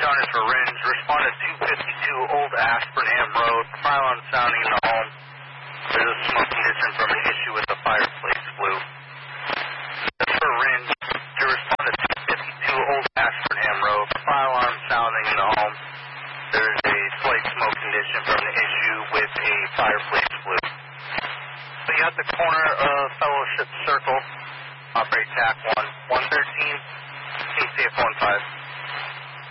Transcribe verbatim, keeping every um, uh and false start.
Johnny for Ringe. Respond to two fifty-two Old Aspernham Road. Fire alarm sounding in the home. There's a smoke condition from an issue with the fireplace flue. Just for Ringe, to respond to two fifty-two Old Aspernham Road. Fire alarm sounding in the home. There's a slight smoke condition from an issue with a fireplace flue. So you at the corner of Fellowship Circle. Operate T A C one, one thirteen, C C F one five.